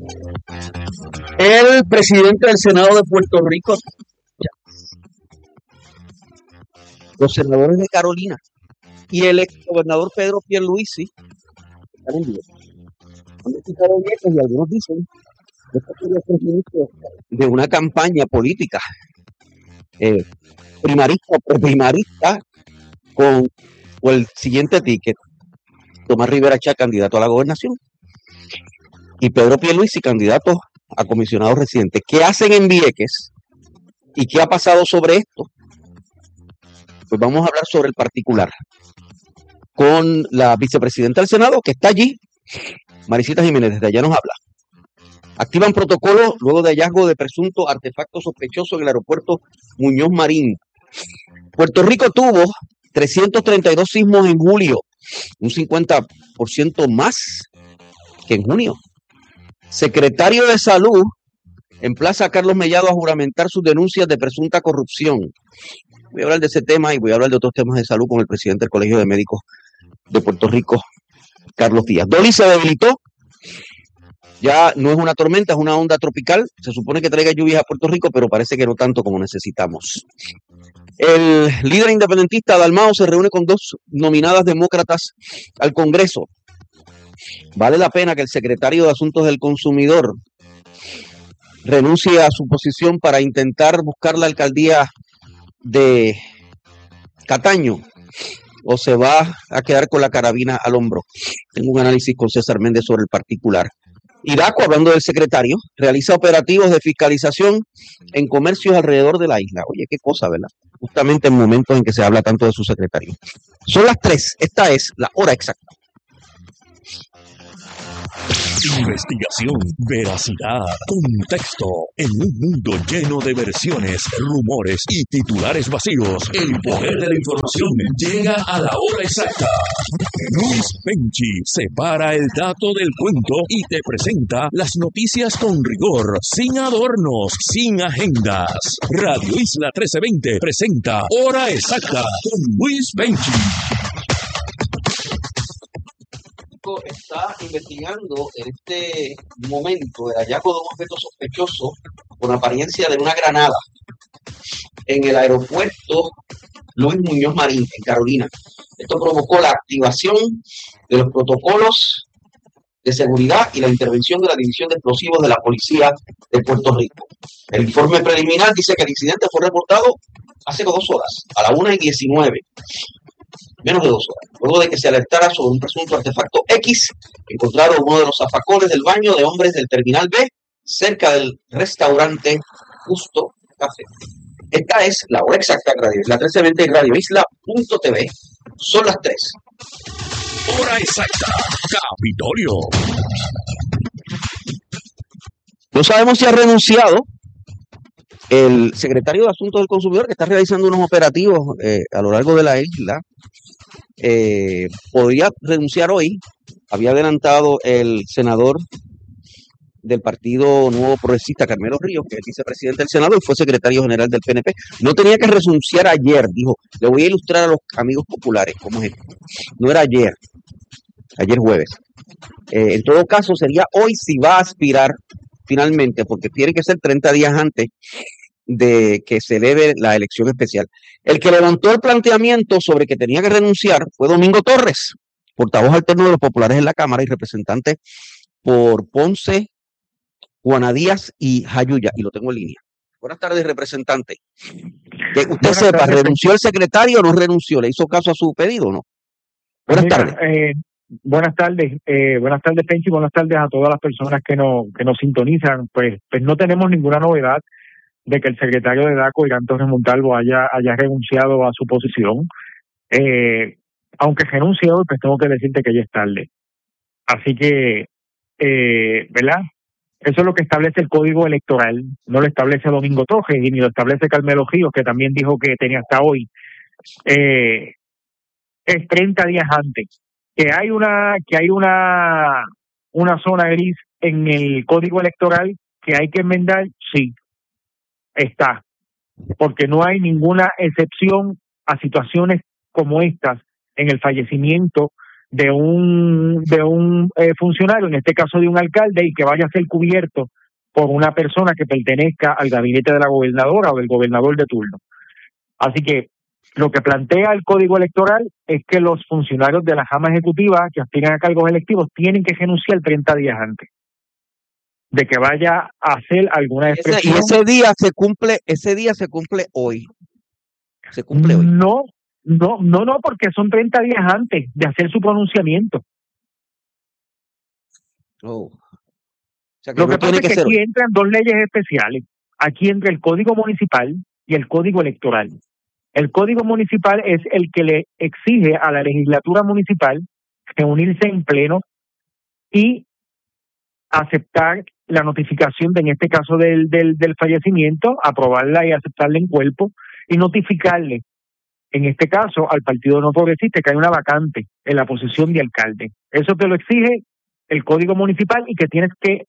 El presidente del Senado de Puerto Rico, los senadores de Carolina y el exgobernador Pedro Pierluisi están en Vieques. Han visitado Vieques y algunos dicen que esto sería el inicio de una campaña política primarista con el siguiente ticket: Tomás Rivera Chá, candidato a la gobernación, y Pedro Pierluisi, candidato a comisionado residente. ¿Qué hacen en Vieques y qué ha pasado sobre esto? Pues vamos a hablar sobre el particular con la vicepresidenta del Senado, que está allí, Marisita Jiménez, desde allá nos habla. Activan protocolo luego de hallazgo de presunto artefacto sospechoso en el aeropuerto Muñoz Marín. Puerto Rico tuvo 332 sismos en julio, un 50% más que en junio. Secretario de Salud emplaza a Carlos Mellado a juramentar sus denuncias de presunta corrupción. Voy a hablar de ese tema y voy a hablar de otros temas de salud con el presidente del Colegio de Médicos de Puerto Rico, Carlos Díaz. Dolly se debilitó. Ya no es una tormenta, es una onda tropical. Se supone que traiga lluvias a Puerto Rico, pero parece que no tanto como necesitamos. El líder independentista Dalmau se reúne con dos nominadas demócratas al Congreso. Vale la pena que el secretario de Asuntos del Consumidor renuncie a su posición para intentar buscar la alcaldía de Cataño, o se va a quedar con la carabina al hombro. Tengo un análisis con César Méndez sobre el particular. Y DACO, hablando del secretario, realiza operativos de fiscalización en comercios alrededor de la isla. Oye, qué cosa, ¿verdad? Justamente en momentos en que se habla tanto de su secretario. Son las 3, esta es la hora exacta. Investigación, veracidad, contexto. En un mundo lleno de versiones, rumores y titulares vacíos, el poder de la información llega a la hora exacta. Luis Penchi separa el dato del cuento y te presenta las noticias con rigor, sin adornos, sin agendas. Radio Isla 1320 presenta Hora Exacta con Luis Penchi. Está investigando en este momento el hallazgo de un objeto sospechoso con apariencia de una granada en el aeropuerto Luis Muñoz Marín, en Carolina. Esto provocó la activación de los protocolos de seguridad y la intervención de la División de Explosivos de la Policía de Puerto Rico. El informe preliminar dice que el incidente fue reportado hace 2 horas, a la 1:19. Menos de 2 horas, luego de que se alertara sobre un presunto artefacto X encontrado en uno de los zafacones del baño de hombres del Terminal B, cerca del restaurante Justo Café. Esta es la hora exacta, Radio Isla 1320 y Radio Isla.tv. Son las 3. Hora exacta, Capitolio. No sabemos si ha renunciado el secretario de Asuntos del Consumidor, que está realizando unos operativos a lo largo de la isla. Podría renunciar hoy. Había adelantado el senador del Partido Nuevo Progresista, Carmelo Ríos, que es vicepresidente del Senado y fue secretario general del PNP. No tenía que renunciar ayer, dijo. Le voy a ilustrar a los amigos populares cómo es esto. No era ayer jueves. En todo caso, sería hoy si va a aspirar finalmente, porque tiene que ser 30 días antes de que se eleve la elección especial. El que levantó el planteamiento sobre que tenía que renunciar fue Domingo Torres, portavoz alterno de los populares en la Cámara y representante por Ponce, Juana Díaz y Jayuya, y lo tengo en línea. Buenas tardes, representante. Que usted sepa, ¿renunció el secretario o no renunció? ¿Le hizo caso a su pedido o no? Buenas tardes. Buenas tardes, Penchi, buenas tardes a todas las personas que nos sintonizan. Pues no tenemos ninguna novedad de que el secretario de DACO, Irán Torres Montalvo, haya renunciado a su posición. Aunque renuncie hoy, pues tengo que decirte que ya es tarde. Así que, ¿verdad? Eso es lo que establece el Código Electoral, no lo establece Domingo Torres y ni lo establece Carmelo Ríos, que también dijo que tenía hasta hoy. Es 30 días antes. Que hay una zona gris en el Código Electoral que hay que enmendar, sí, está, porque no hay ninguna excepción a situaciones como estas en el fallecimiento de un funcionario, en este caso de un alcalde, y que vaya a ser cubierto por una persona que pertenezca al gabinete de la gobernadora o del gobernador de turno. Así que lo que plantea el Código Electoral es que los funcionarios de la Rama Ejecutiva que aspiran a cargos electivos tienen que renunciar 30 días antes de que vaya a hacer alguna expresión. Y ese día se cumple hoy. Se cumple hoy. No, porque son 30 días antes de hacer su pronunciamiento. Oh. O sea, que Lo no que pasa tiene es que que ser aquí hoy. entran dos leyes especiales. Aquí entra el Código Municipal y el Código Electoral. El Código Municipal es el que le exige a la legislatura municipal reunirse en pleno y aceptar la notificación en este caso del fallecimiento, aprobarla y aceptarla en cuerpo y notificarle, en este caso, al Partido No Progresista que hay una vacante en la posición de alcalde. Eso te lo exige el Código Municipal y que tienes que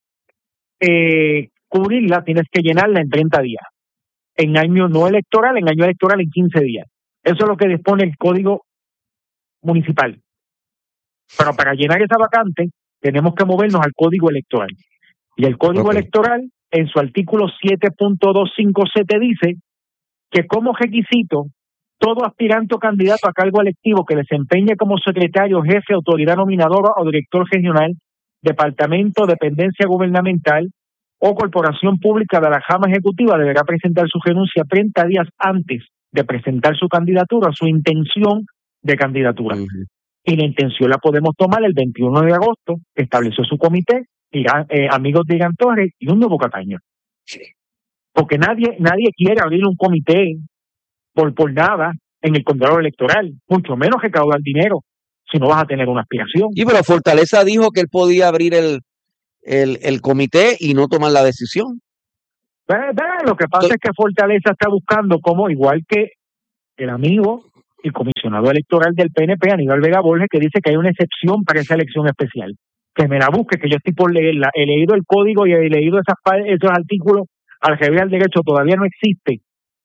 cubrirla, tienes que llenarla en 30 días. En año no electoral, en año electoral en 15 días. Eso es lo que dispone el Código Municipal. Pero para llenar esa vacante tenemos que movernos al Código Electoral. Y el Código Electoral, en su artículo 7.257 te dice que como requisito, todo aspirante o candidato a cargo electivo que desempeñe como secretario, jefe, autoridad nominadora o director regional, departamento, dependencia gubernamental o corporación pública de la Rama Ejecutiva deberá presentar su renuncia 30 días antes de presentar su candidatura, su intención de candidatura. Y la intención la podemos tomar el 21 de agosto, que estableció su comité, amigos de Irán Torres y un nuevo Cataño. Porque nadie quiere abrir un comité por nada en el condado electoral, mucho menos recaudar dinero si no vas a tener una aspiración. Y pero Fortaleza dijo que él podía abrir el comité y no tomar la decisión. Lo que pasa es que Fortaleza está buscando como, igual que el amigo y comisionado electoral del PNP, Aníbal Vega Borges, que dice que hay una excepción para esa elección especial. Que me la busque, que yo estoy por leerla. He leído el código y he leído esos artículos al revés al derecho. Todavía no existe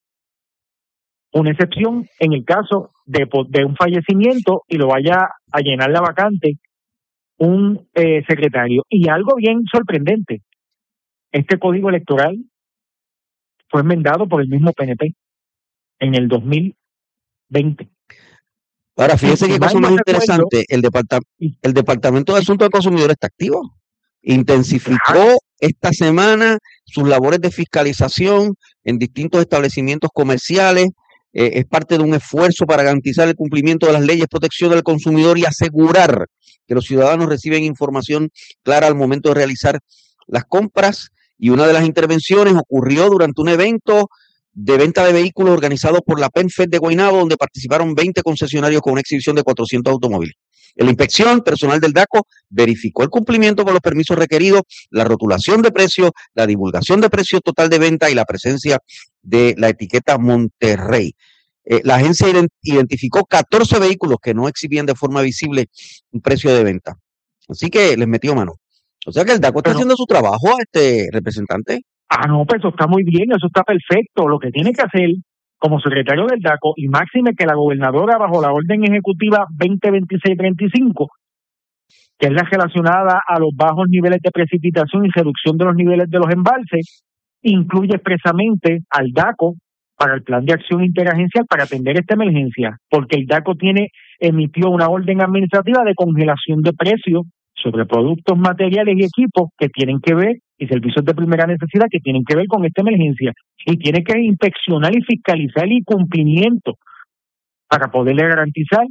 una excepción en el caso de un fallecimiento y lo vaya a llenar la vacante un secretario. Y algo bien sorprendente, este código electoral fue enmendado por el mismo PNP en el 2020. Ahora, fíjese qué cosa más interesante, el Departamento de Asuntos del Consumidor está activo. Intensificó esta semana sus labores de fiscalización en distintos establecimientos comerciales. Es parte de un esfuerzo para garantizar el cumplimiento de las leyes de protección del consumidor y asegurar que los ciudadanos reciben información clara al momento de realizar las compras. Y una de las intervenciones ocurrió durante un evento de venta de vehículos organizado por la PenFed de Guaynabo, donde participaron 20 concesionarios con una exhibición de 400 automóviles. En la inspección, personal del DACO verificó el cumplimiento con los permisos requeridos, la rotulación de precios, la divulgación de precios total de venta y la presencia de la etiqueta Monterrey. La agencia identificó 14 vehículos que no exhibían de forma visible un precio de venta. Así que les metió mano. O sea que el DACO está haciendo su trabajo, representante. No, pues eso está muy bien, eso está perfecto. Lo que tiene que hacer como secretario del DACO, y máxime que la gobernadora bajo la orden ejecutiva 2026-35, que es la relacionada a los bajos niveles de precipitación y reducción de los niveles de los embalses, incluye expresamente al DACO para el plan de acción interagencial para atender esta emergencia, porque el DACO emitió una orden administrativa de congelación de precios sobre productos, materiales y equipos que tienen que ver, y servicios de primera necesidad que tienen que ver con esta emergencia, y tiene que inspeccionar y fiscalizar el cumplimiento para poderle garantizar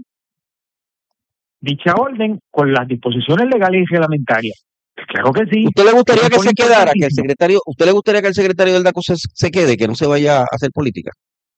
dicha orden con las disposiciones legales y reglamentarias. Claro que sí. ¿Usted le gustaría que se quedara, que el secretario, usted le gustaría que el secretario del DACO se quede, que no se vaya a hacer política?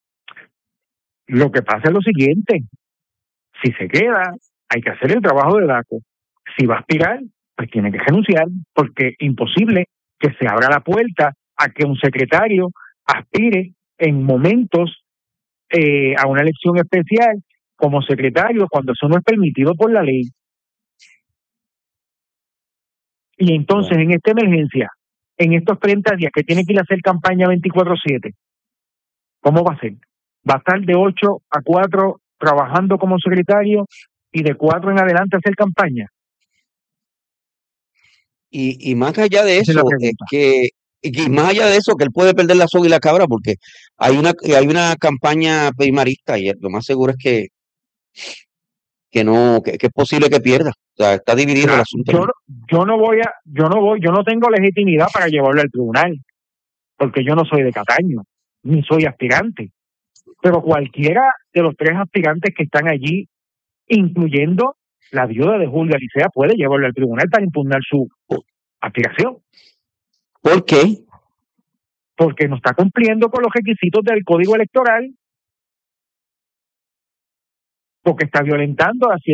Lo que pasa es lo siguiente: si se queda, hay que hacer el trabajo de DACO. Si va a aspirar, pues tiene que renunciar, porque es imposible que se abra la puerta a que un secretario aspire en momentos a una elección especial como secretario cuando eso no es permitido por la ley. Y entonces en esta emergencia, en estos 30 días que tiene que ir a hacer campaña 24/7, ¿cómo va a ser? ¿Va a estar de 8 a 4 trabajando como secretario y de 4 en adelante hacer campaña? Y más allá de Esa es la eso, pregunta. y más allá de eso, que él puede perder la soga y la cabra, porque hay una campaña primarista y lo más seguro es que no, que es posible que pierda. O sea, está dividido el Mira, asunto. yo no tengo legitimidad para llevarlo al tribunal, porque yo no soy de Cataño, ni soy aspirante. Pero cualquiera de los 3 aspirantes que están allí, incluyendo la viuda de Julio Alicea, puede llevarlo al tribunal para impugnar su aspiración, ¿Por qué? porque no está cumpliendo con los requisitos del Código Electoral, porque está violentando la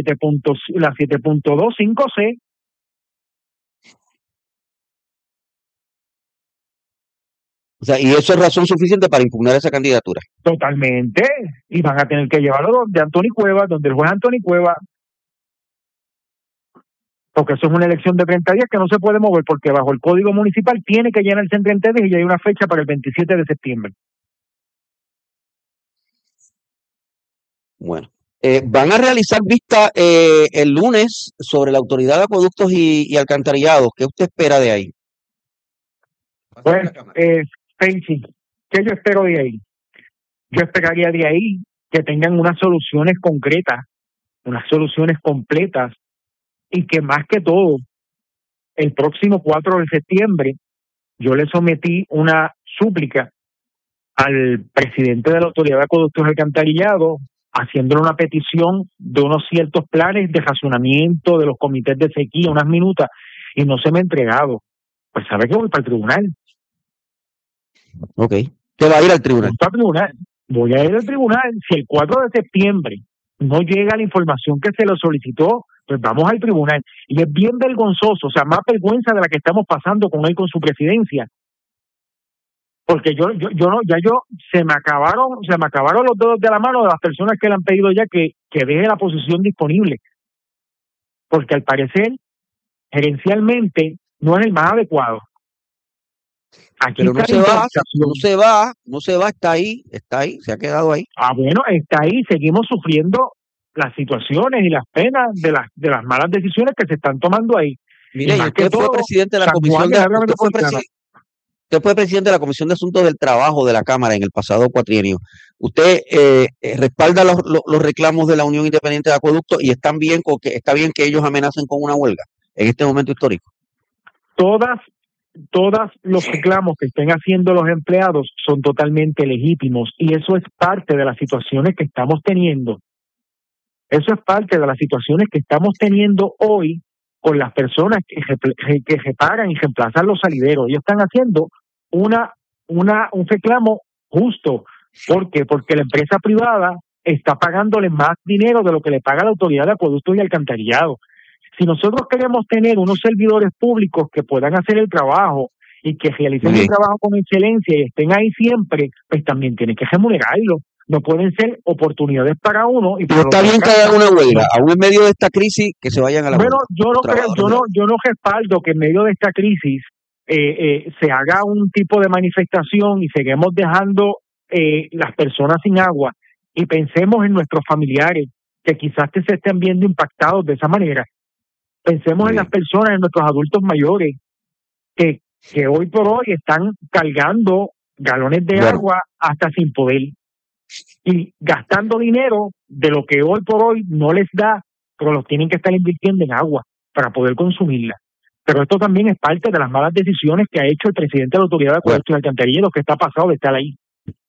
7.25C. O sea, y eso es razón suficiente para impugnar esa candidatura. Totalmente, y van a tener que llevarlo donde Anthony Cuevas, donde el juez Anthony Cuevas, porque eso es una elección de 30 días que no se puede mover, porque bajo el Código Municipal tiene que llenarse en 30 días y ya hay una fecha para el 27 de septiembre. Bueno, van a realizar vista el lunes sobre la Autoridad de Acueductos y Alcantarillados. ¿Qué usted espera de ahí? Pues, Pensi, ¿qué yo espero de ahí? Yo esperaría de ahí que tengan unas soluciones concretas, unas soluciones completas, y que más que todo, el próximo 4 de septiembre, yo le sometí una súplica al presidente de la Autoridad de Acueductos y Alcantarillados, haciéndole una petición de unos ciertos planes de racionamiento de los comités de sequía, unas minutas, y no se me ha entregado. Pues sabe que voy para el tribunal. Ok. ¿Usted va a ir al tribunal? Voy a ir al tribunal. Si el 4 de septiembre no llega la información que se le solicitó, pues vamos al tribunal. Y es bien vergonzoso, o sea, más vergüenza de la que estamos pasando con él con su presidencia. Porque se me acabaron los dedos de la mano de las personas que le han pedido ya que deje la posición disponible. Porque al parecer, gerencialmente, no es el más adecuado. Aquí pero no se va, está ahí, se ha quedado ahí. Bueno, está ahí, seguimos sufriendo las situaciones y las penas de las malas decisiones que se están tomando ahí. Mire, y usted fue presidente de la comisión usted fue presidente de la Comisión de Asuntos del Trabajo de la Cámara en el pasado cuatrienio. Usted respalda los reclamos de la Unión Independiente de Acueductos y está bien que ellos amenacen con una huelga en este momento histórico. Todos los reclamos que estén haciendo los empleados son totalmente legítimos y eso es parte de las situaciones que estamos teniendo. Eso es parte de las situaciones que estamos teniendo hoy con las personas que reparan y reemplazan los salideros. Ellos están haciendo un reclamo justo. ¿Por qué? Porque la empresa privada está pagándole más dinero de lo que le paga la Autoridad de Acueductos y Alcantarillado. Si nosotros queremos tener unos servidores públicos que puedan hacer el trabajo y que realicen el trabajo con excelencia y estén ahí siempre, pues también tienen que remunerarlo. No pueden ser oportunidades para uno. Pero está bien que hagan una huelga, aún en medio de esta crisis, que se vayan a la huelga. Bueno, yo no respaldo que en medio de esta crisis se haga un tipo de manifestación y seguimos dejando las personas sin agua y pensemos en nuestros familiares que quizás se estén viendo impactados de esa manera. Pensemos en las personas, en nuestros adultos mayores que hoy por hoy están cargando galones de agua hasta sin poder y gastando dinero de lo que hoy por hoy no les da, pero los tienen que estar invirtiendo en agua para poder consumirla. Pero esto también es parte de las malas decisiones que ha hecho el presidente de la Autoridad de Acueductos y Alcantarillado, que está pasado de estar ahí.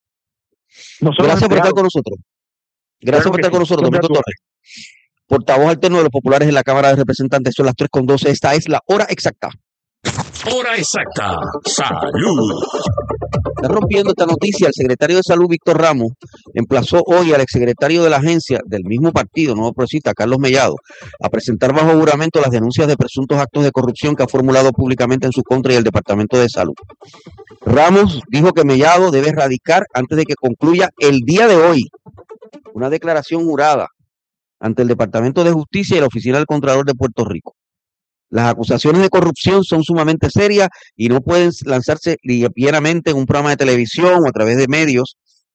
Gracias por estar con nosotros. Gracias por estar con nosotros, Domingo Torres, portavoz alterno de los populares en la Cámara de Representantes. Son las 3:12. Esta es la hora exacta. Hora exacta. Salud. Está rompiendo esta noticia. El secretario de Salud, Víctor Ramos, emplazó hoy al exsecretario de la agencia del mismo partido, Nuevo Progresista, Carlos Mellado, a presentar bajo juramento las denuncias de presuntos actos de corrupción que ha formulado públicamente en su contra y el Departamento de Salud. Ramos dijo que Mellado debe radicar antes de que concluya el día de hoy una declaración jurada ante el Departamento de Justicia y la Oficina del Contralor de Puerto Rico. Las acusaciones de corrupción son sumamente serias y no pueden lanzarse livianamente en un programa de televisión o a través de medios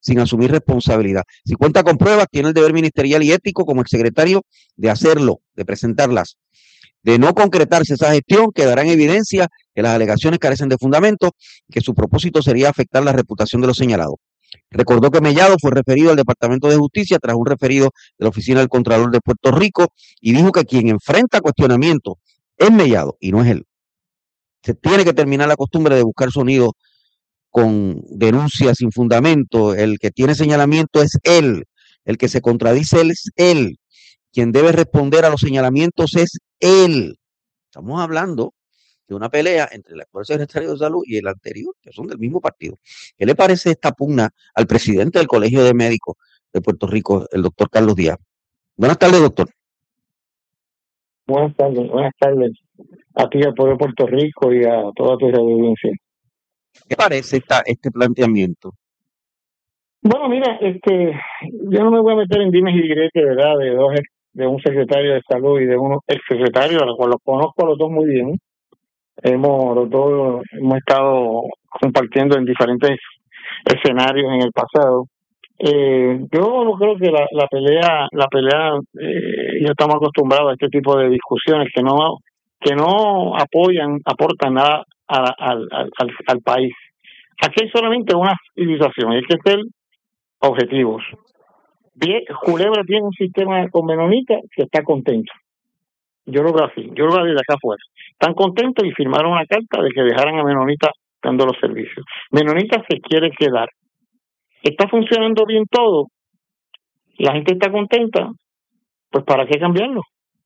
sin asumir responsabilidad. Si cuenta con pruebas, tiene el deber ministerial y ético como exsecretario de hacerlo, de presentarlas. De no concretarse esa gestión, quedará en evidencia que las alegaciones carecen de fundamento, que su propósito sería afectar la reputación de los señalados. Recordó que Mellado fue referido al Departamento de Justicia tras un referido de la Oficina del Contralor de Puerto Rico y dijo que quien enfrenta cuestionamiento es Mellado y no es él. Se tiene que terminar la costumbre de buscar sonidos con denuncias sin fundamento. El que tiene señalamiento es él, el que se contradice es él, quien debe responder a los señalamientos es él. Estamos hablando de una pelea entre el actual secretario de Salud y el anterior, que son del mismo partido. ¿Qué le parece esta pugna al presidente del Colegio de Médicos de Puerto Rico, el doctor Carlos Díaz? Buenas tardes, doctor. Buenas tardes a ti, al pueblo de Puerto Rico y a toda tu audiencia. ¿Qué parece este planteamiento? Bueno, mira, yo no me voy a meter en dimes y diretes, ¿verdad? De un secretario de salud y de un exsecretario, a los cuales los conozco a los dos muy bien. Los dos hemos estado compartiendo en diferentes escenarios en el pasado. Yo no creo que la pelea, ya estamos acostumbrados a este tipo de discusiones que no aportan nada al país. Aquí hay solamente una civilización, y hay que ser objetivos. Culebra tiene un sistema con menonitas que está contento. Yo lo veo así, yo lo veo desde acá afuera. Están contentos y firmaron una carta de que dejaran a Menonita dando los servicios. Menonita se quiere quedar. Está funcionando bien todo. La gente está contenta. Pues ¿para qué cambiarlo?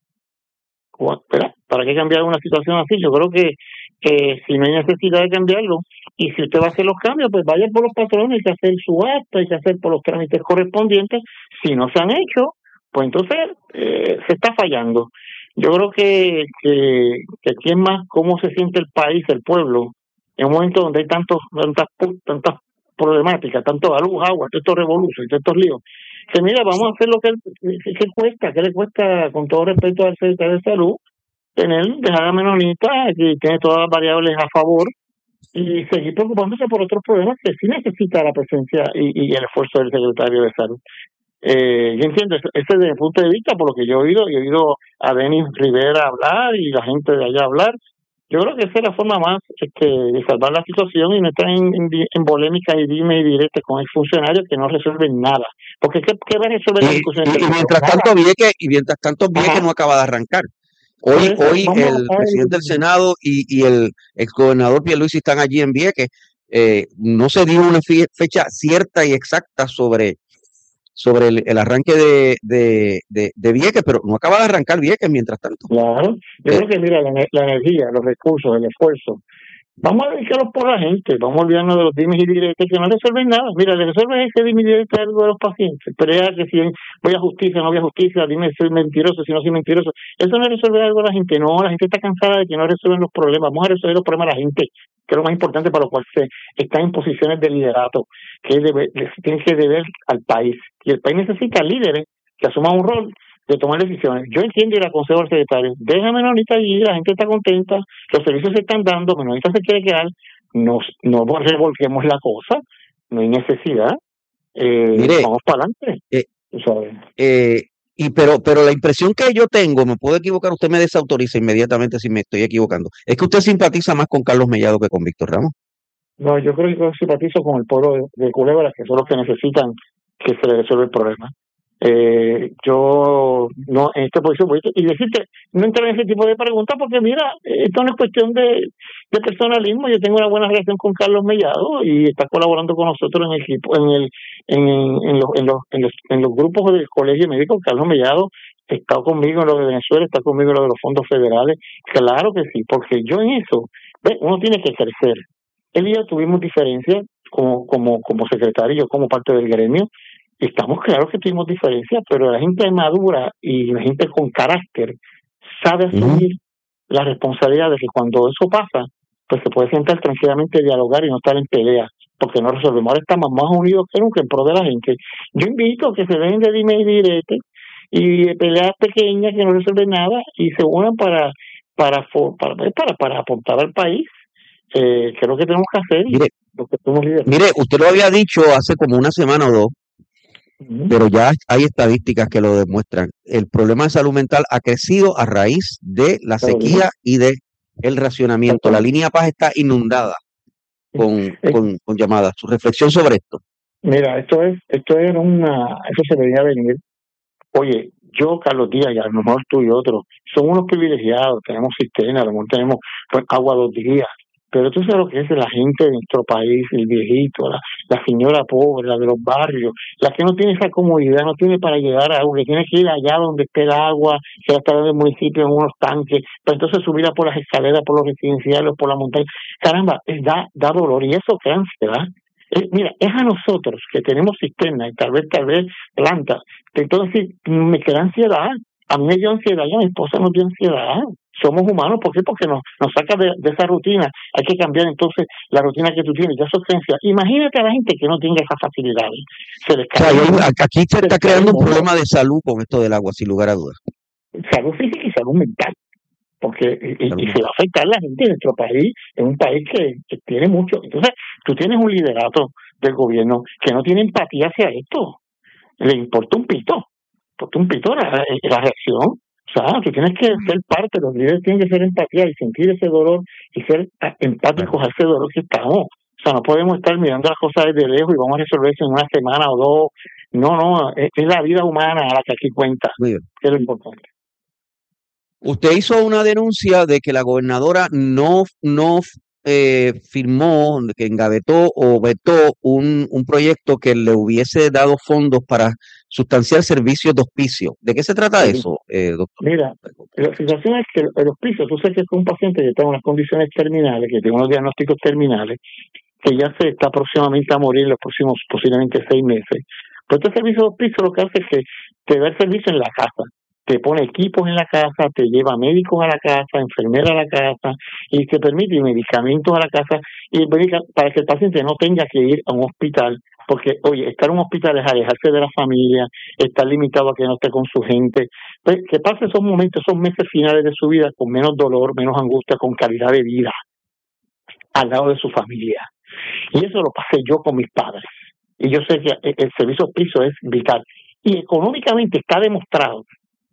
¿Para qué cambiar una situación así? Yo creo que si no hay necesidad de cambiarlo, y si usted va a hacer los cambios, pues vaya por los patrones, hay que hacer su acta, hay que hacer por los trámites correspondientes. Si no se han hecho, pues entonces se está fallando. Yo creo que aquí es más cómo se siente el país, el pueblo, en un momento donde hay tantas problemáticas, tanto luz, agua, estos revoluciones, estos líos. Que mira, vamos a hacer lo que cuesta, ¿qué le cuesta, con todo respeto al secretario de Salud, dejar a Menonita, que tiene todas las variables a favor, y seguir preocupándose por otros problemas que sí necesita la presencia y el esfuerzo del secretario de Salud? Yo entiendo, ese desde mi punto de vista, por lo que yo he oído a Denis Rivera hablar y la gente de allá hablar. Yo creo que esa es la forma más de salvar la situación y no estar en polémica y dime y direte con el funcionario que no resuelven nada. Porque ¿qué va a resolver la discusión? Y mientras tanto Vieques no acaba de arrancar. Hoy el presidente del Senado y el exgobernador Pierluisi están allí en Vieques. No se dio una fecha cierta y exacta sobre el arranque de Vieques, pero no acaba de arrancar Vieques mientras tanto. Claro, yo creo que mira, la energía, los recursos, el esfuerzo, vamos a dedicarlos por la gente, vamos a olvidarnos de los dimes y diretes que no resuelven nada. Mira, le resuelve ese dime y direte algo de los pacientes, pelea que si voy a justicia, no voy a justicia, dime si soy mentiroso, si no soy mentiroso. Eso no resuelve algo a la gente, no, la gente está cansada de que no resuelven los problemas, vamos a resolver los problemas a la gente, que es lo más importante para lo cual se está en posiciones de liderato, que tienen que deber al país, y el país necesita líderes que asuman un rol de tomar decisiones. Yo entiendo y le aconsejo al secretario, déjame Menonita allí, la gente está contenta, los servicios se están dando, Menonita se quiere quedar, no revolquemos la cosa, no hay necesidad, vamos para adelante. Pero la impresión que yo tengo, me puedo equivocar, usted me desautoriza inmediatamente si me estoy equivocando, es que usted simpatiza más con Carlos Mellado que con Víctor Ramos. No, yo creo que yo simpatizo con el pueblo de Culebra, que son los que necesitan que se les resuelva el problema. Yo no en esta posición y decirte, no entrar en ese tipo de preguntas porque mira, esto no es cuestión de personalismo. Yo tengo una buena relación con Carlos Mellado y está colaborando con nosotros en el equipo, en los grupos del Colegio Médico. Carlos Mellado está conmigo en lo de Venezuela, está conmigo en lo de los fondos federales. Claro que sí, porque yo en eso, uno tiene que crecer. Él y yo tuvimos diferencias como secretario, como parte del gremio. Estamos claros que tuvimos diferencias, pero la gente madura y la gente con carácter sabe asumir la responsabilidad de que cuando eso pasa, pues se puede sentar tranquilamente, dialogar y no estar en pelea, porque no resolvemos. Ahora estamos más unidos que nunca en pro de la gente. Yo invito a que se dejen de dime y direte y de peleas pequeñas que no resuelven nada y se unan para aportar al país. Que es lo que tenemos que hacer. Mire, los que somos líderes. Mire, usted lo había dicho hace como una semana o dos, pero ya hay estadísticas que lo demuestran. El problema de salud mental ha crecido a raíz de la sequía y de el racionamiento. La línea Paz está inundada con llamadas. Su reflexión sobre esto. Mira, eso se veía venir. Oye, yo, Carlos Díaz, y a lo mejor tú y otros, son unos privilegiados, tenemos cisterna, a lo mejor tenemos agua 2 días, pero tú sabes lo que es la gente de nuestro país, el viejito, la señora pobre, la de los barrios, la que no tiene esa comodidad, no tiene para llegar a agua, que tiene que ir allá donde esté el agua, que está en el municipio en unos tanques, para entonces subirla por las escaleras, por los residenciales, por la montaña. Caramba, da dolor y eso crea ansiedad. Mira, es a nosotros que tenemos cisterna y tal vez plantas. Entonces, me queda ansiedad. A mí me dio ansiedad y a mi esposa nos dio ansiedad. Somos humanos, ¿por qué? Porque nos saca de esa rutina. Hay que cambiar entonces la rutina que tú tienes. Ya eso crea ansiedad. Imagínate a la gente que no tenga esas facilidades. Aquí se está creando un problema de salud con esto del agua, sin lugar a dudas. Salud física y salud mental. Porque se va a afectar a la gente de nuestro país, es un país que tiene mucho. Entonces, tú tienes un liderato del gobierno que no tiene empatía hacia esto. Le importa un pito la reacción. O sea, tú tienes que ser parte, los líderes tienen que ser empatía y sentir ese dolor y ser empáticos a ese dolor que estamos. O sea, no podemos estar mirando las cosas desde lejos y vamos a resolver eso en una semana o dos. No, es la vida humana a la que aquí cuenta, que es lo importante. Usted hizo una denuncia de que la gobernadora no firmó, que engavetó o vetó un proyecto que le hubiese dado fondos para sustanciar servicios de hospicio. ¿De qué se trata eso, doctor? Mira, la situación es que el hospicio, tú sabes que es un paciente que está en unas condiciones terminales, que tiene unos diagnósticos terminales, que ya se está próximamente a morir en los próximos posiblemente 6 meses. Pues este servicio de hospicio lo que hace es que te da el servicio en la casa. Te pone equipos en la casa, te lleva médicos a la casa, enfermeras a la casa y te permite medicamentos a la casa y para que el paciente no tenga que ir a un hospital, porque, oye, estar en un hospital es alejarse de la familia, estar limitado a que no esté con su gente, pues, que pase esos momentos, esos meses finales de su vida con menos dolor, menos angustia, con calidad de vida al lado de su familia. Y eso lo pasé yo con mis padres. Y yo sé que el servicio de hospicio es vital. Y económicamente está demostrado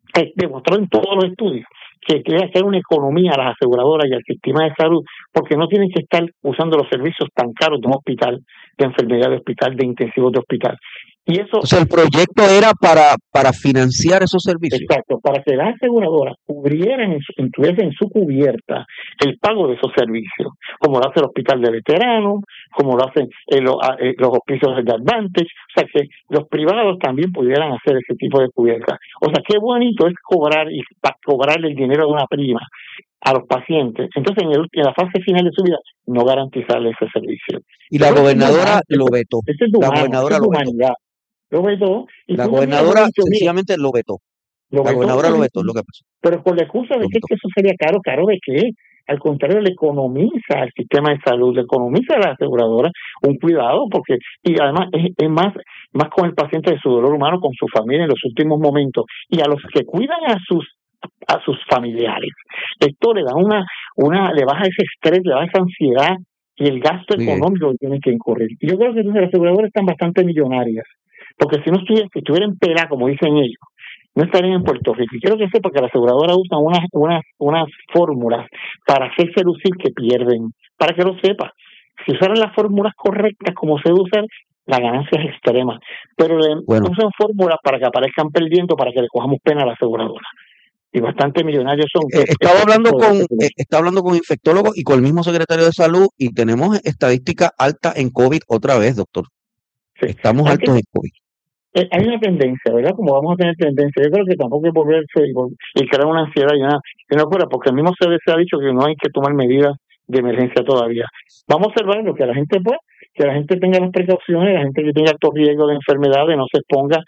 en todos los estudios que quiere hacer una economía a las aseguradoras y al sistema de salud, porque no tienen que estar usando los servicios tan caros de un hospital, de enfermedad de hospital, de intensivos de hospital. Y eso, o sea, el proyecto era para financiar esos servicios. Exacto, para que las aseguradoras incluyesen en su cubierta el pago de esos servicios, como lo hace el hospital de veteranos, como lo hacen los hospicios de Advantage, o sea, que los privados también pudieran hacer ese tipo de cubierta. O sea, qué bonito es cobrarle el dinero de una prima a los pacientes. Entonces, en la fase final de su vida, no garantizarle ese servicio. Y la gobernadora lo vetó. La gobernadora lo vetó. Lo vetó. La gobernadora sencillamente lo vetó. La gobernadora lo vetó, lo que pasó. Pero con la excusa de que eso sería caro. ¿Caro de qué? Al contrario, le economiza al sistema de salud, le economiza a la aseguradora un cuidado, porque y además es más con el paciente de su dolor humano, con su familia en los últimos momentos, y a los que cuidan a sus familiares. Esto le da le baja ese estrés, le baja esa ansiedad y el gasto económico que tienen que incurrir. Y yo creo que las aseguradoras están bastante millonarias, porque si estuvieran pela, como dicen ellos, no estarían en Puerto Rico. Y quiero que sepa que la aseguradora usa unas fórmulas para hacerse lucir que pierden, para que lo sepa. Si usaran las fórmulas correctas como se usan, la ganancia es extrema. Pero usan fórmulas para que aparezcan perdiendo, para que le cojamos pena a la aseguradora. Y bastante millonarios son. Estaba hablando con infectólogos y con el mismo secretario de salud y tenemos estadística alta en COVID otra vez, doctor. Sí. Estamos altos en COVID. Hay una tendencia, ¿verdad? Como vamos a tener tendencia, yo creo que tampoco hay que volverse y crear una ansiedad y una fuera, porque el mismo CDC ha dicho que no hay que tomar medidas de emergencia todavía. Vamos a observar lo que la gente puede, que la gente tenga las precauciones, la gente que tenga alto riesgo de enfermedades no se exponga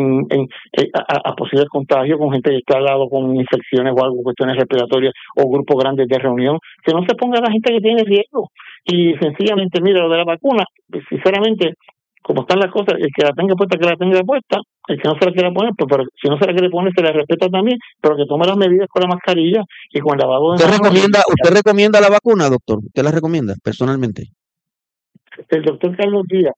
a posibles contagios con gente que está al lado con infecciones o algo, cuestiones respiratorias o grupos grandes de reunión, que no se ponga a la gente que tiene riesgo. Y sencillamente, mira, lo de la vacuna, sinceramente, como están las cosas, el que la tenga puesta, que la tenga puesta, el que no se la quiera poner, pues, pero si no se la quiere poner, se la respeta también, pero que tome las medidas con la mascarilla y con el lavado de manos. ¿Usted recomienda la vacuna, doctor? ¿Usted la recomienda personalmente? el doctor Carlos Díaz,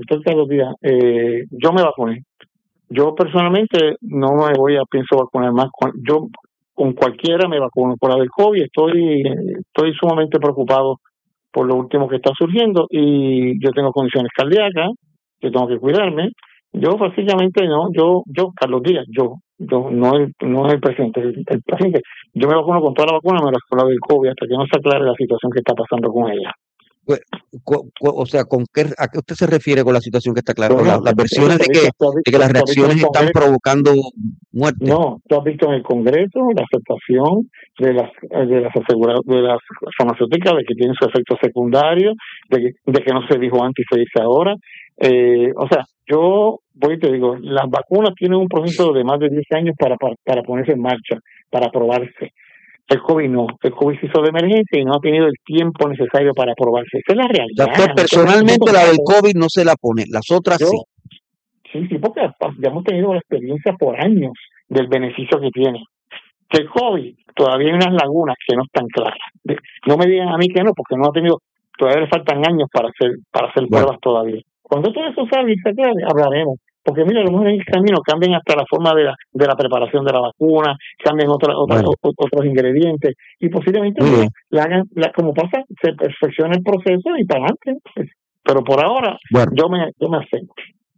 yo me vacuné. Yo personalmente no me pienso vacunar más. Yo con cualquiera me vacuno. Por la del COVID estoy sumamente preocupado por lo último que está surgiendo, y yo tengo condiciones cardíacas, yo tengo que cuidarme. Yo básicamente yo Carlos Díaz, yo no el presidente, el paciente. Yo me vacuno con toda la vacuna menos con la del COVID hasta que no se aclare la situación que está pasando con ella. O sea, ¿a qué usted se refiere con la situación que está clara? Bueno, Las versiones de que las reacciones están provocando muerte. No, tú has visto en el Congreso la aceptación de las farmacéuticas de que tienen su efecto secundario, de que no se dijo antes y se dice ahora. O sea, yo voy y te digo, las vacunas tienen un proceso de más de 10 años para ponerse en marcha, para probarse. El COVID no. El COVID se hizo de emergencia y no ha tenido el tiempo necesario para probarse. Esa es la realidad. Doctor, personalmente la del COVID no se la pone, las otras sí. Sí, porque ya hemos tenido la experiencia por años del beneficio que tiene. Que el COVID todavía hay unas lagunas que no están claras. No me digan a mí que no, porque todavía le faltan años para hacer pruebas todavía. Cuando todo eso salga y se aclare, hablaremos. Porque mira, a lo mejor en el camino cambian hasta la forma de la preparación de la vacuna, cambian otros ingredientes, y posiblemente la hagan, como pasa, se perfecciona el proceso y para adelante. Pero por ahora, yo me acepto.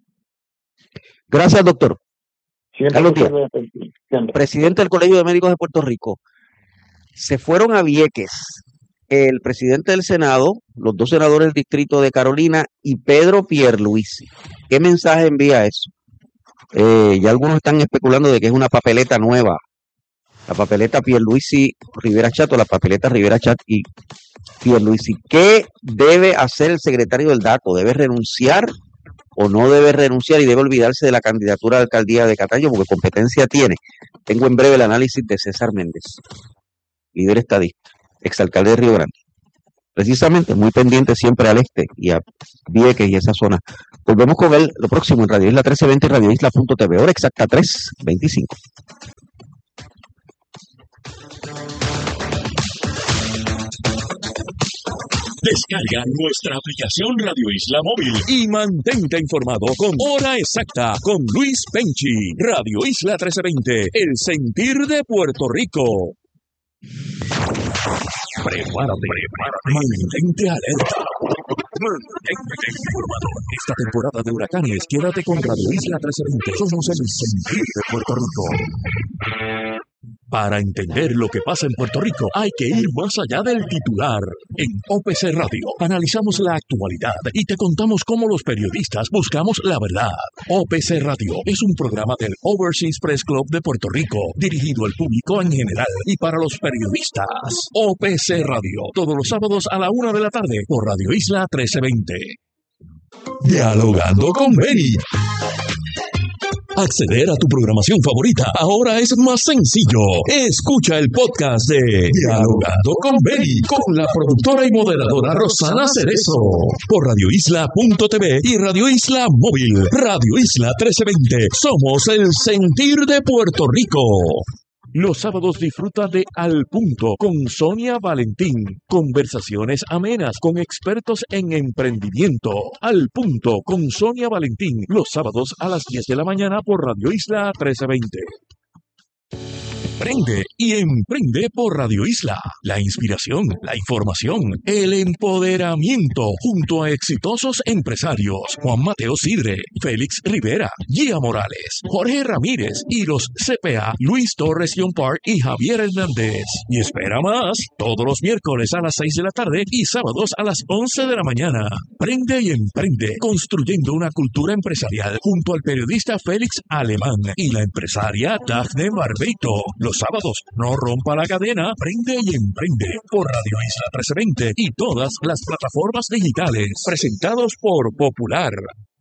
Gracias, doctor. Carlos Díaz, presidente del Colegio de Médicos de Puerto Rico. Se fueron a Vieques el presidente del Senado, los 2 senadores del distrito de Carolina y Pedro Pierluisi. ¿Qué mensaje envía eso? Ya algunos están especulando de que es una papeleta nueva. La papeleta Pierluisi-Rivera Chat, o la papeleta Rivera Chat y Pierluisi. ¿Qué debe hacer el secretario del DACO? ¿Debe renunciar o no debe renunciar y debe olvidarse de la candidatura a la alcaldía de Cataño? Porque competencia tiene. Tengo en breve el análisis de César Méndez, líder estadista, exalcalde de Río Grande. Precisamente, muy pendiente siempre al este y a Vieques y esa zona. Volvemos con él lo próximo en Radio Isla 1320 y radioisla.tv. Hora exacta 3:25. Descarga nuestra aplicación Radio Isla Móvil y mantente informado con Hora Exacta con Luis Penchi. Radio Isla 1320, el sentir de Puerto Rico. Prepárate, mantente alerta, mantente informado. Esta temporada de huracanes, quédate con Radio Isla 1320. Somos el sentir de Puerto Rico. Para entender lo que pasa en Puerto Rico, hay que ir más allá del titular. En OPC Radio analizamos la actualidad y te contamos cómo los periodistas buscamos la verdad. OPC Radio es un programa del Overseas Press Club de Puerto Rico, dirigido al público en general y para los periodistas. OPC Radio, todos los sábados a la 1 de la tarde por Radio Isla 1320. Dialogando con Benny. Acceder a tu programación favorita ahora es más sencillo. Escucha el podcast de Dialogando con Benny con la productora y moderadora Rosana Cerezo por radioisla.tv y Radio Isla Móvil. Radio Isla 1320. Somos el sentir de Puerto Rico. Los sábados disfruta de Al Punto con Sonia Valentín. Conversaciones amenas con expertos en emprendimiento. Al Punto con Sonia Valentín. Los sábados a las 10 de la mañana por Radio Isla 1320. Prende y emprende por Radio Isla. La inspiración, la información, el empoderamiento junto a exitosos empresarios Juan Mateo Sidre, Félix Rivera, Gia Morales, Jorge Ramírez y los CPA Luis Torres Yompar y Javier Hernández. Y espera más, todos los miércoles a las 6 de la tarde y sábados a las 11 de la mañana. Prende y emprende, construyendo una cultura empresarial junto al periodista Félix Alemán y la empresaria Dafne Barbeito. Los sábados, no rompa la cadena, prende y emprende por Radio Isla 1320 y todas las plataformas digitales, presentados por Popular.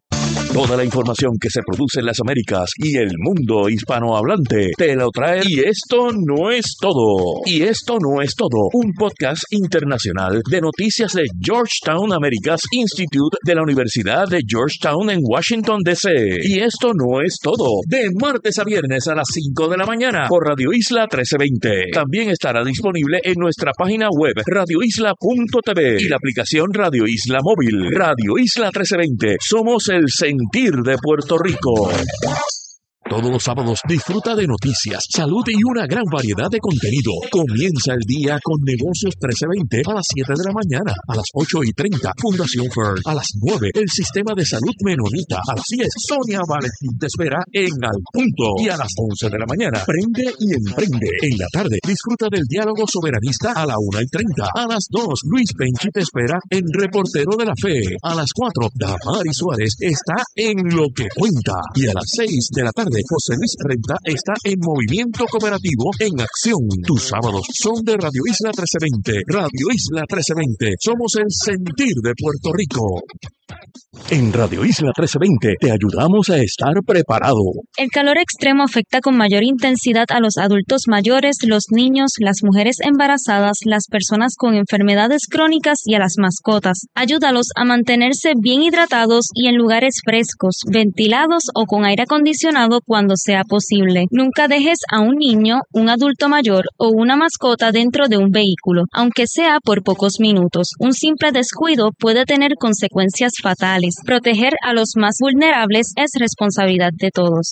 Toda la información que se produce en las Américas y el mundo hispanohablante te lo trae. Y esto no es todo. Y esto no es todo. Un podcast internacional de noticias de Georgetown Americas Institute de la Universidad de Georgetown en Washington, D.C. Y esto no es todo. De martes a viernes a las 5 de la mañana por Radio Isla 1320. También estará disponible en nuestra página web radioisla.tv y la aplicación Radio Isla Móvil. Radio Isla 1320. Somos el sentir de Puerto Rico. Todos los sábados disfruta de noticias, salud y una gran variedad de contenido. Comienza el día con Negocios 1320 a las 7 de la mañana, a las 8:30 Fundación Fern, a las 9 el Sistema de Salud Menonita, a las 10 Sonia Valentín te espera en Al Punto y a las 11 de la mañana Prende y Emprende. En la tarde disfruta del Diálogo Soberanista a la 1:30, a las 2 Luis Penchi te espera en Reportero de la Fe, a las 4 Damari Suárez está en Lo que Cuenta y a las 6 de la tarde José Luis Renta está en Movimiento Cooperativo en Acción. Tus sábados son de Radio Isla 1320. Radio Isla 1320. Somos el sentir de Puerto Rico. En Radio Isla 1320 te ayudamos a estar preparado. El calor extremo afecta con mayor intensidad a los adultos mayores, los niños, las mujeres embarazadas, las personas con enfermedades crónicas y a las mascotas. Ayúdalos a mantenerse bien hidratados y en lugares frescos, ventilados o con aire acondicionado cuando sea posible. Nunca dejes a un niño, un adulto mayor o una mascota dentro de un vehículo, aunque sea por pocos minutos. Un simple descuido puede tener consecuencias fatales. Proteger a los más vulnerables es responsabilidad de todos.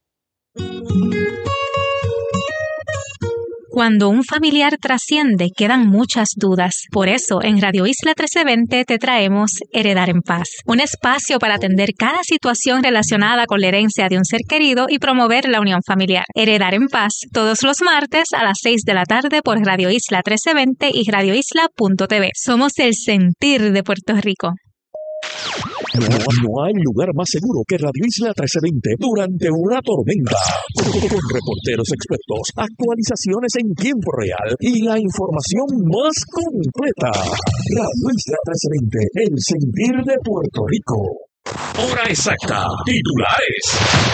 Cuando un familiar trasciende, quedan muchas dudas. Por eso, en Radio Isla 1320 te traemos Heredar en Paz, un espacio para atender cada situación relacionada con la herencia de un ser querido y promover la unión familiar. Heredar en Paz, todos los martes a las 6 de la tarde por Radio Isla 1320 y radioisla.tv. Somos el sentir de Puerto Rico. No hay lugar más seguro que Radio Isla 1320 durante una tormenta. Con reporteros expertos, actualizaciones en tiempo real y la información más completa. Radio Isla 1320, el sentir de Puerto Rico. Hora exacta. Titulares.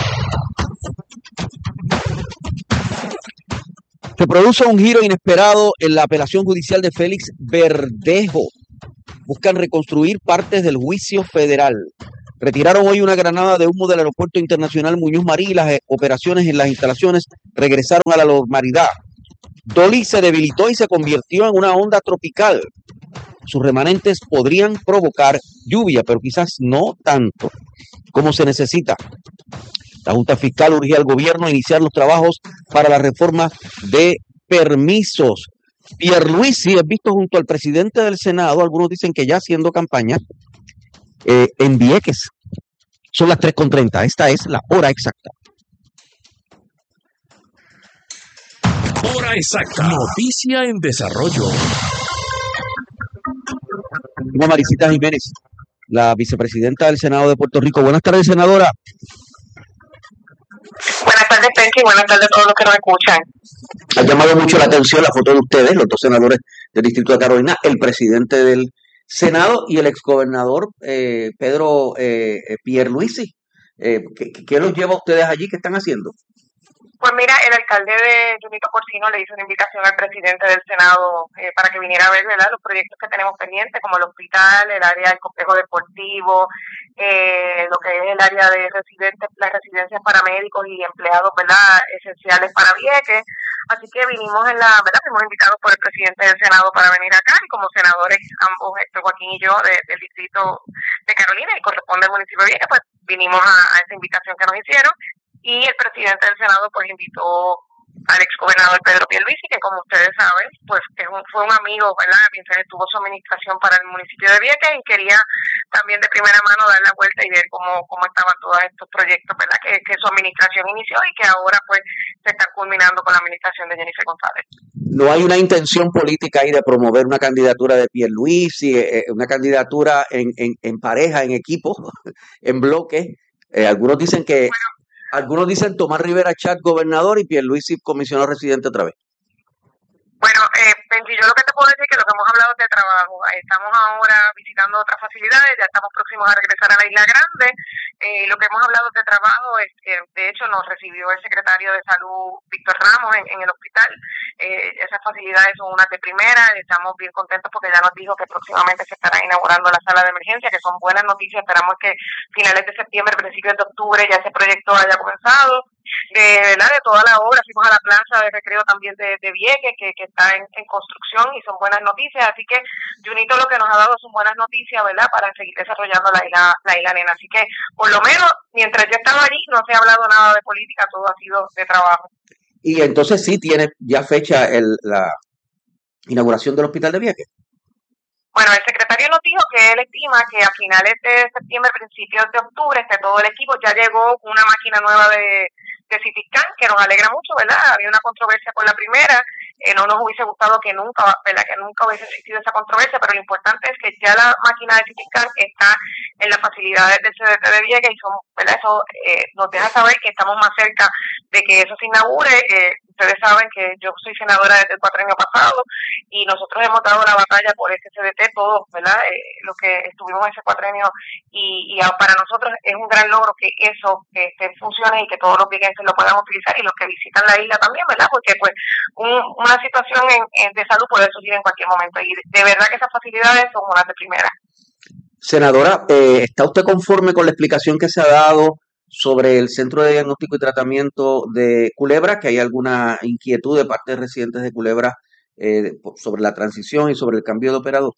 Se produce un giro inesperado en la apelación judicial de Félix Verdejo. Buscan reconstruir partes del juicio federal. Retiraron hoy una granada de humo del Aeropuerto Internacional Muñoz Marín y las operaciones en las instalaciones regresaron a la normalidad. Dolly se debilitó y se convirtió en una onda tropical. Sus remanentes podrían provocar lluvia, pero quizás no tanto como se necesita. La Junta Fiscal urgía al gobierno a iniciar los trabajos para la reforma de permisos. Pierluisi es visto junto al presidente del Senado, algunos dicen que ya haciendo campaña, en Vieques. Son las 3:30, esta es la hora exacta. Hora exacta. Noticia en desarrollo. Marisita Jiménez, la vicepresidenta del Senado de Puerto Rico. Buenas tardes, senadora. Buenas tardes, Penchi, buenas tardes a todos los que nos escuchan. Ha llamado mucho la atención la foto de ustedes, los dos senadores del Distrito de Carolina, el presidente del Senado y el exgobernador Pedro Pierluisi. ¿Qué los lleva a ustedes allí? ¿Qué están haciendo? Pues mira, el alcalde de Junito Porcino le hizo una invitación al presidente del Senado para que viniera a ver, ¿verdad?, los proyectos que tenemos pendientes, como el hospital, el área del complejo deportivo, lo que es el área de residentes, las residencias para médicos y empleados, ¿verdad?, esenciales para Vieques. Así que vinimos fuimos invitados por el presidente del Senado para venir acá, y como senadores, ambos, Héctor Joaquín y yo, del distrito de Carolina, y corresponde al municipio de Vieques, pues vinimos a esa invitación que nos hicieron. Y el presidente del Senado pues invitó al exgobernador Pedro Pierluisi, que como ustedes saben, pues fue un amigo, ¿verdad?, mientras estuvo su administración para el municipio de Vieques, y quería también de primera mano dar la vuelta y ver cómo estaban todos estos proyectos, ¿verdad?, que su administración inició y que ahora pues se están culminando con la administración de Jennifer González. No hay una intención política ahí de promover una candidatura de Pierluisi, una candidatura en pareja, en equipo, en bloque. Algunos dicen que... Bueno, algunos dicen Tomás Rivera Chat gobernador y Pierluisi comisionado residente otra vez. Bueno, Penchi, yo lo que te puedo decir es que lo que hemos hablado es de trabajo. Estamos ahora visitando abriendo otras facilidades, ya estamos próximos a regresar a la Isla Grande. Lo que hemos hablado de trabajo es que, de hecho, nos recibió el secretario de Salud, Víctor Ramos, en el hospital. Esas facilidades son unas de primera, estamos bien contentos porque ya nos dijo que próximamente se estará inaugurando la sala de emergencia, que son buenas noticias. Esperamos que finales de septiembre, principios de octubre ya ese proyecto haya comenzado. De toda la obra, fuimos a la plaza de recreo también de Vieques, que está en construcción, y son buenas noticias. Así que Junito lo que nos ha dado son buenas noticias, ¿verdad?, para seguir desarrollando la isla nena. Así que, por lo menos, mientras yo estaba allí, no se ha hablado nada de política, todo ha sido de trabajo. Y entonces sí tiene ya fecha la inauguración del hospital de Vieques. Bueno, el secretario nos dijo que él estima que a finales de septiembre, principios de octubre, todo el equipo. Ya llegó una máquina nueva de CT Scan, que nos alegra mucho, ¿verdad? Había una controversia con la primera, no nos hubiese gustado que nunca, ¿verdad?, que nunca hubiese existido esa controversia, pero lo importante es que ya la máquina de CT Scan está en las facilidades del CDT de Vieques, y ¿verdad?, eso nos deja saber que estamos más cerca de que eso se inaugure. Ustedes saben que yo soy senadora desde el cuatrienio pasado, y nosotros hemos dado la batalla por ese CDT, todos, ¿verdad?, los que estuvimos en ese cuatrienio, y para nosotros es un gran logro que eso esté en funciones y que todos los viequenses lo puedan utilizar, y los que visitan la isla también, ¿verdad?, porque pues una situación de salud puede surgir en cualquier momento, y de verdad que esas facilidades son unas de primera. Senadora, ¿está usted conforme con la explicación que se ha dado sobre el Centro de Diagnóstico y Tratamiento de Culebra, que hay alguna inquietud de parte de residentes de Culebra sobre la transición y sobre el cambio de operador?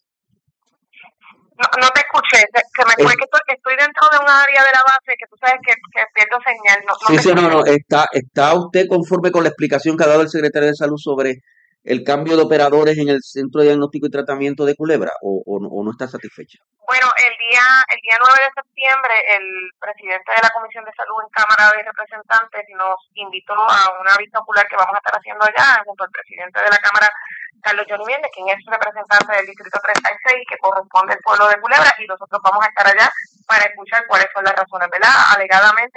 No te escuché, se me fue que estoy dentro de un área de la base que tú sabes que pierdo señal. ¿Está usted conforme con la explicación que ha dado el secretario de Salud sobre el cambio de operadores en el Centro de Diagnóstico y Tratamiento de Culebra, o no está satisfecha? Bueno, el día 9 de septiembre, el presidente de la Comisión de Salud en Cámara de Representantes nos invitó a una vista ocular que vamos a estar haciendo allá, junto al presidente de la Cámara, Carlos Johnny Méndez, quien es representante del Distrito 36, que corresponde al pueblo de Culebra, y nosotros vamos a estar allá para escuchar cuáles son las razones, ¿verdad? Alegadamente,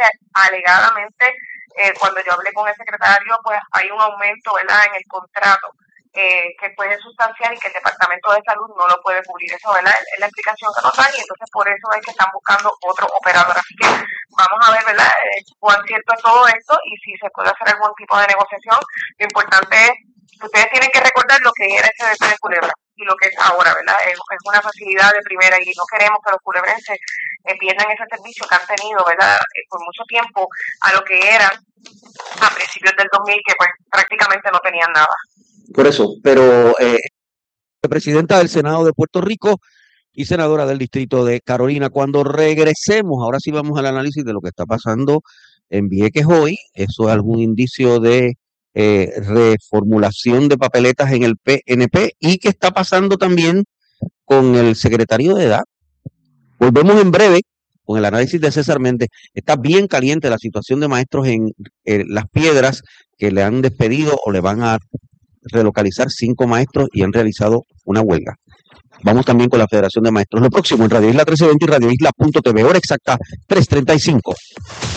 cuando yo hablé con el secretario, pues hay un aumento, ¿verdad?, en el contrato, que puede sustancial y que el Departamento de Salud no lo puede cubrir. Eso, ¿verdad?, es la explicación que nos dan, y entonces por eso es que están buscando otro operador. Así que vamos a ver, ¿verdad?, cuán cierto es todo esto y si se puede hacer algún tipo de negociación. Lo importante es que ustedes tienen que recordar lo que era ese CDT de Culebra y lo que es ahora, ¿verdad? Es una facilidad de primera, y no queremos que los culebrenses pierdan ese servicio que han tenido, ¿verdad?, por mucho tiempo, a lo que era a principios del 2000, que pues prácticamente no tenían nada. Por eso, pero presidenta del Senado de Puerto Rico y senadora del Distrito de Carolina, cuando regresemos, ahora sí vamos al análisis de lo que está pasando en Vieques hoy. Eso es algún indicio de reformulación de papeletas en el PNP, y qué está pasando también con el secretario de Edad. Volvemos en breve con el análisis de César Méndez. Está bien caliente la situación de maestros en Las Piedras, que le han despedido o le van a relocalizar 5 maestros y han realizado una huelga. Vamos también con la Federación de Maestros. Lo próximo en Radio Isla 1320 y Radio Isla.tv, hora exacta 3:35.